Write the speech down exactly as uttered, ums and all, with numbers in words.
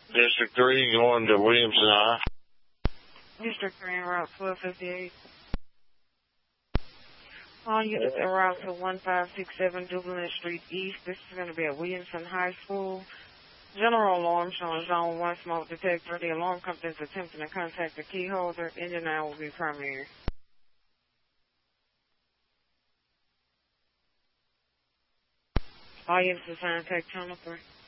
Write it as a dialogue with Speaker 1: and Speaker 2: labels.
Speaker 1: District three going to Williamson High.
Speaker 2: District three en route twelve fifty-eight. All units en route to one five six seven Dublin Street East. This is going to be at Williamson High School. General alarm showing zone one smoke detector. The alarm company is attempting to contact the key holder. Engine nine will be primary. All units assigned, take channel three.